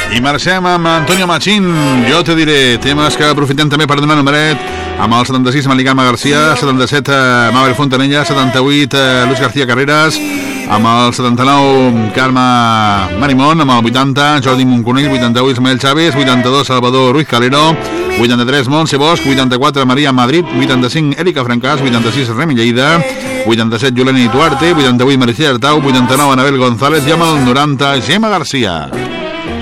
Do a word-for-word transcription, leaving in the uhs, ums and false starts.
I marxem amb Antonio Machín. Jo te diré temes que aprofitem també per donar numeret. Amb el setanta-sis Malicarme Garcia, setanta-set eh, Mabel Fontanella, setanta-vuit eh, Luis García Carreras, amb el setanta-nou Carme Marimón, amb el vuitanta Jordi Monconell, vuitanta-u Ismael Chávez, vuitanta-dos Salvador Ruiz Calero, vuitanta-tres Montse Bosch, vuitanta-quatre Maria Madrid, vuitanta-cinc Erika Francàs, vuitanta-sis Remi Lleida, vuitanta-set Yoleni Duarte, vuitanta-vuit Meritxell Artau, vuitanta-nou Anabel González i amb el noranta Gemma Garcia.